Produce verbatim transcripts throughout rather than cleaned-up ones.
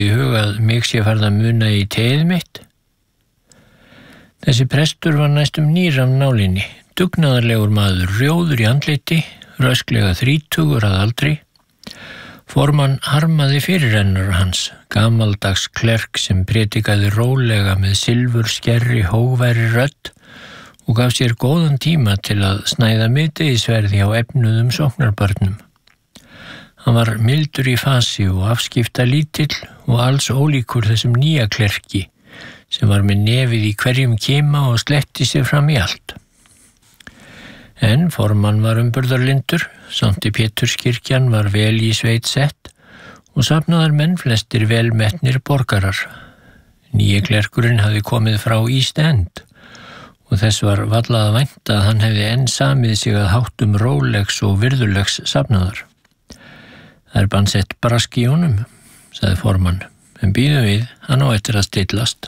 í hugað mig sé farið að muna í teið mitt. Þessi prestur var næstum nýr af nálinni, dugnaðarlegur maður, rjóður í andliti, rösklega þrítugur að aldri. Formann harmaði fyrirrennar hans, gamaldags klerk sem predikaði rólega með silfur skerri hógværi rödd og gaf sér góðan tíma til að snæða miðdegisverði á efnuðum sóknarbörnum. Hann var mildur í fasi og afskipta lítill og alls ólíkur þessum nýja klerki sem var með nefið í hverjum kima og sletti sig fram í allt. En formann var umburðarlyndur, Sankti Péturskirkjan var vel í sveit sett og safnaðar menn flestir velmetnir borgarar. Nýji klerkurinn hafði komið frá East End og þess var varla að vænta að hann hefði enn samið sig að háttum rólegs og virðulegs safnaðar. Það er bannsett brask í honum, sagði formann, en bíðum við, hann á eftir að stillast.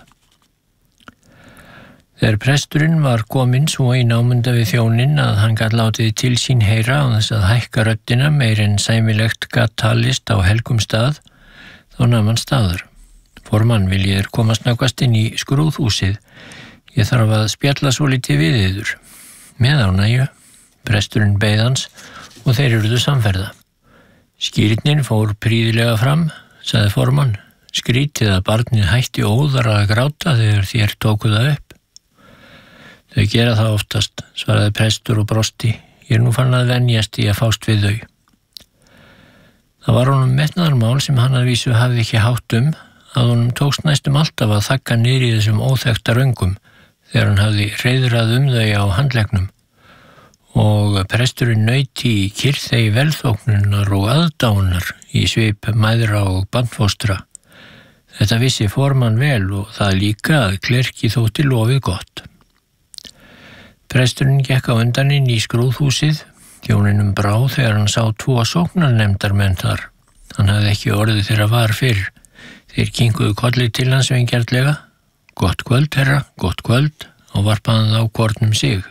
Þegar presturinn var kominn svo í námunda við þjóninn að hann gat látið til sín heyra á þess að hækka röddina meir en sæmilegt gat talist á helgum stað, þá nam hann staðar. Formann, viljið þér koma snöggvast inn í skrúðhúsið. Ég þarf að spjalla svolítið við yður. Með ánægju, presturinn beið hans og þeir urðu samferða. Skírnin fór prýðilega fram, sagði formann. Skrítið að barnið hætti óðar að gráta þegar þér tóku það upp. Þau gera það oftast, svaraði prestur og brosti. Ég er nú fann að venjast í að fást við þau. Það var honum metnaðarmál sem hann að vísu hafði ekki hátt um, að honum tókst næstum alltaf að þagga niður í þessum óþekkta röngum þegar hann hafði hreiðrað um þau á handleggnum. Og presturinn nauti í kyrþey velþóknunar og aðdáunar í svip mæðra og bandfóstra. Þetta vissi formann vel og það líka að klerki þótti lofið gott. Presturinn gekk á undan inn í skrúðhúsið, þjóninum brá þegar hann sá tvo sóknarnefndarmenn þar. Hann hafði ekki orðið þeirra var fyrr. Þeir kinkuðu kolli til hans vingjarnlega. Gott kvöld, herra, gott kvöld, og varpaði þá hvornum sig.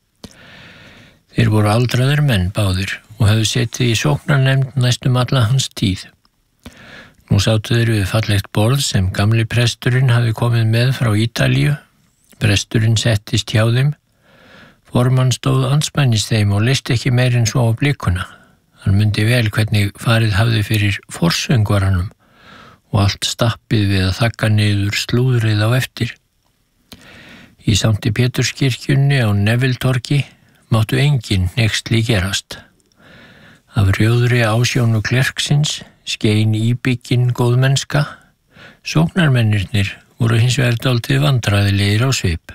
Þeir voru aldraðir menn báðir og hefðu setið í sóknarnefnd næstum alla hans tíð. Nú sátu þeir við fallegt borð sem gamli presturinn hafði komið með frá Ítalíu. Presturinn settist hjá þeim. Formann stóð andspænis þeim og leist ekki meir en svo á blikuna. Hann mundi vel hvernig farið hafði fyrir forsöngvaranum og allt stappið við að þagga niður slúðrið á eftir. Í Sankti Péturskirkjunni á Neville-torgi máttu engin hneyksli gerast. Af rjóðri ásjónu klerksins skein íbyggin góðmennska. Sóknarmennirnir voru hins vegar dálítið vandræðilegir á svip.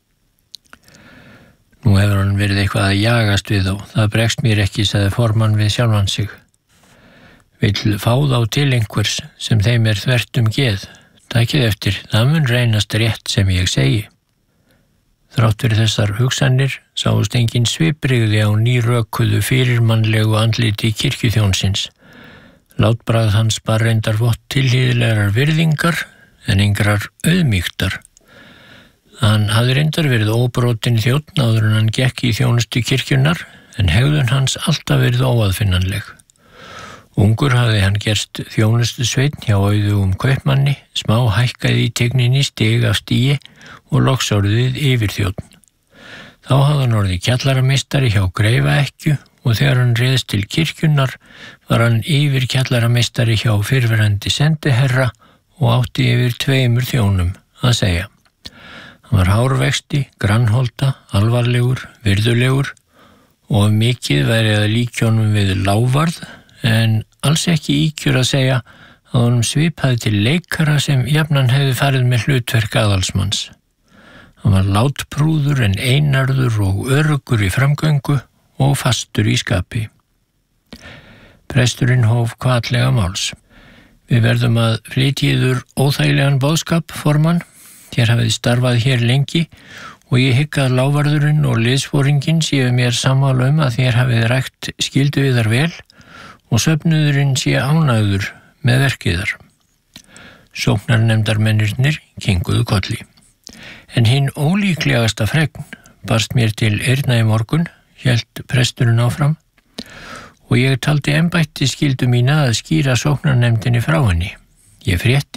Nú hefur hann verið eitthvað að jagast við þá. Það bregst mér ekki, sagði formann við sjálfan sig. Vill fá þá til einhvers sem þeim er þvert um geð. Takið eftir, það mun reynast rétt sem ég segi. Þrátt fyrir þessar hugsanir sáust engin svipbrigði á nýrökuðu fyrirmannlegu andliti kirkjuþjónsins. Látbragð hans bar reyndar vott tilhlýðilegar virðingar en engrar auðmýktar. Hann hafði reyndar verið óbrotinn þjónn áður en hann gekk í þjónustu kirkjunnar en hegðun hans alltaf verið óaðfinnanleg. Ungur hafði hann gerst þjónustu sveinn hjá auðugum kaupmanni, smá hækkaði í tigninni stig af stigi og loks orðið yfirþjónn. Þá hafði hann orðið kjallarameistari hjá Greifaekkju og þegar hann réðst til kirkjunnar var hann yfir kjallarameistari hjá fyrrverandi sendiherra og átti yfir tveimur þjónum að segja. Hann var hárvexti, grannholta, alvarlegur, virðulegur og mikið væri að líkjónum við lávarð en alls ekki íkjur að segja að honum svipaði til leikara sem jafnan hefði farið með hlutverk aðalsmanns. Hann var látprúður en einarður og öruggur í framgöngu og fastur í skapi. Presturinn hóf hvatlega máls. Við verðum að flytja yður óþægilegan boðskap, formann. Þér hafið starfað hér lengi og ég hygg að lávarðurinn og liðsforinginn séu mér sammála um að þér hafið rækt skyldu yðar vel og söfnuðurinn sé ánægður með verkiðar. Sóknarnefndarmennirnir kinkuðu kolli. En hinn ólíklegasta fregn barst mér til eyrna í morgun, hélt presturinn áfram, og ég taldi embætti skyldu mína að skýra sóknarnefndinni frá henni. Ég frétti